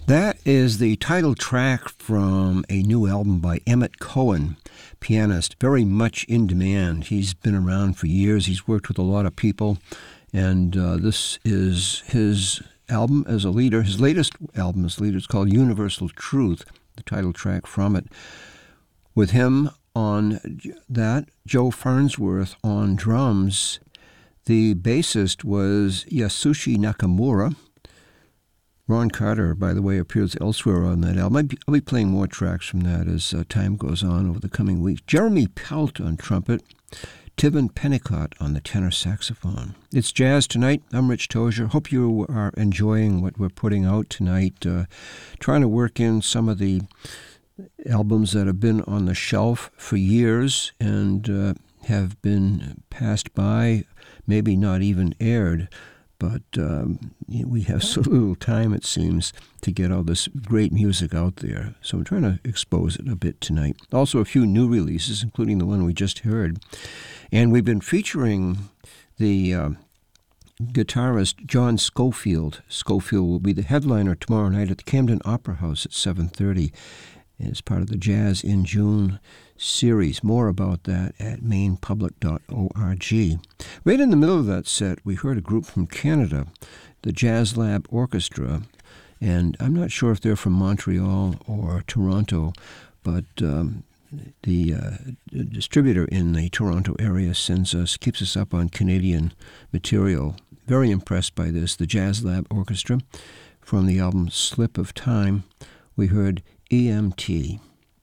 That is the title track from a new album by Emmett Cohen, pianist, very much in demand. He's been around for years. He's worked with a lot of people, and this is his album as a leader. His latest album as leader is called Universal Truth, the title track from it. With him on that, Joe Farnsworth on drums. The bassist was Yasushi Nakamura. Ron Carter, by the way, appears elsewhere on that album. I'll be playing more tracks from that as time goes on over the coming weeks. Jeremy Pelt on trumpet, Tivan Pennicott on the tenor saxophone. It's jazz tonight. I'm Rich Tozier. Hope you are enjoying what we're putting out tonight. Trying to work in some of the albums that have been on the shelf for years and have been passed by, maybe not even aired. But we have so little time, it seems, to get all this great music out there. So I'm trying to expose it a bit tonight. Also a few new releases, including the one we just heard. And we've been featuring the guitarist John Scofield. Scofield will be the headliner tomorrow night at the Camden Opera House at 7:30. And it's part of the Jazz in June series. More about that at mainpublic.org. Right in the middle of that set, we heard a group from Canada, the Jazz Lab Orchestra, and I'm not sure if they're from Montreal or Toronto, but the distributor in the Toronto area keeps us up on Canadian material. Very impressed by this. The Jazz Lab Orchestra, from the album Slip of Time, we heard EMT.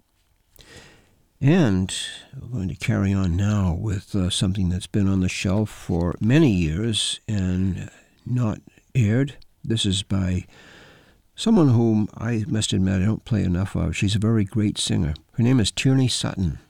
And we're going to carry on now with something that's been on the shelf for many years and not aired. This is by someone whom I must admit I don't play enough of. She's a very great singer. Her name is Tierney Sutton.